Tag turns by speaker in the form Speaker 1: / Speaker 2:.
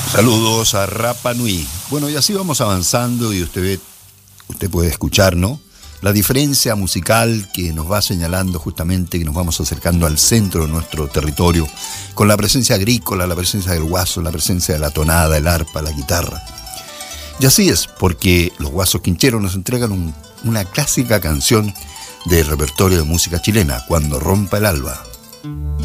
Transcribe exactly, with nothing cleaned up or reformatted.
Speaker 1: Saludos a Rapa Nui. Bueno, y así vamos avanzando y usted ve, usted puede escuchar, ¿no? La diferencia musical que nos va señalando justamente que nos vamos acercando al centro de nuestro territorio, con la presencia agrícola, la presencia del guaso, la presencia de la tonada, el arpa, la guitarra. Y así es, porque los Guasos Quincheros nos entregan un, una clásica canción del repertorio de música chilena, Cuando rompa el alba.